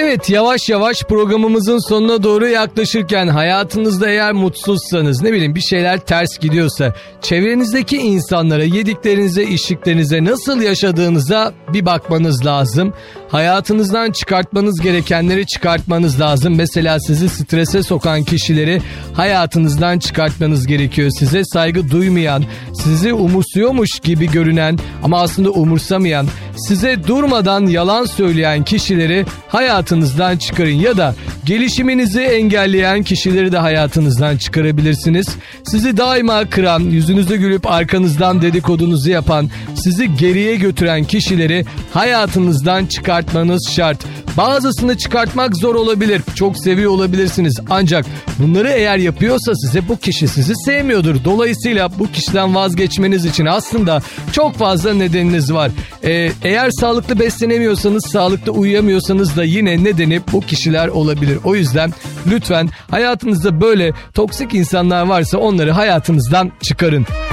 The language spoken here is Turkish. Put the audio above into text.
Evet, yavaş yavaş programımızın sonuna doğru yaklaşırken hayatınızda eğer mutsuzsanız, ne bileyim bir şeyler ters gidiyorsa, çevrenizdeki insanlara, yediklerinize, içtiklerinize, nasıl yaşadığınıza bir bakmanız lazım. Hayatınızdan çıkartmanız gerekenleri çıkartmanız lazım. Mesela sizi strese sokan kişileri hayatınızdan çıkartmanız gerekiyor. Size saygı duymayan, sizi umursuyormuş gibi görünen ama aslında umursamayan, size durmadan yalan söyleyen kişileri hayatınızdan çıkarın ya da gelişiminizi engelleyen kişileri de hayatınızdan çıkarabilirsiniz. Sizi daima kıran, yüzünüze gülüp arkanızdan dedikodunuzu yapan, sizi geriye götüren kişileri hayatınızdan çıkartmanız şart. Bazısını çıkartmak zor olabilir, çok seviyor olabilirsiniz ancak bunları eğer yapıyorsa size, bu kişi sizi sevmiyordur. Dolayısıyla bu kişiden vazgeçmeniz için aslında çok fazla nedeniniz var. Eğer sağlıklı beslenemiyorsanız, sağlıklı uyuyamıyorsanız da yine nedeni bu kişiler olabilir. O yüzden lütfen hayatınızda böyle toksik insanlar varsa onları hayatınızdan çıkarın.